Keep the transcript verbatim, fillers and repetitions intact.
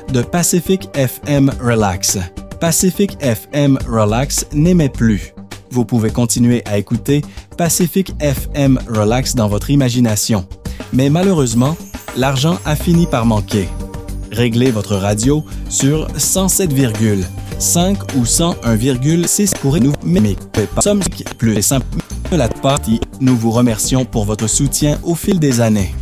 de Pacific F M Relax. Pacific F M Relax n'émet plus. Vous pouvez continuer à écouter Pacific F M Relax dans votre imagination. Mais malheureusement, l'argent a fini par manquer. Réglez votre radio sur cent sept virgule cinq ou cent un virgule six pour nous, mais pas sommes plus simple de la partie. Nous vous remercions pour votre soutien au fil des années.